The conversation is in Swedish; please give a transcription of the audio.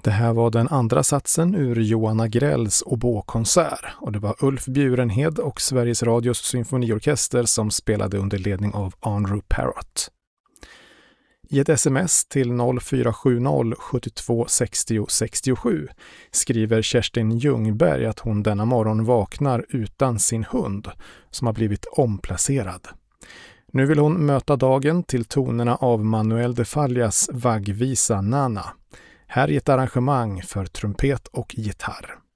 Det här var den andra satsen ur Johan Agrells oboekonsert och det var Ulf Bjurenhed och Sveriges Radios symfoniorkester som spelade under ledning av Andrew Parrott. I ett sms till 0470 72 60 67 skriver Kerstin Ljungberg att hon denna morgon vaknar utan sin hund som har blivit omplacerad. Nu vill hon möta dagen till tonerna av Manuel de Fallas vaggvisa Nana. Här är ett arrangemang för trumpet och gitarr.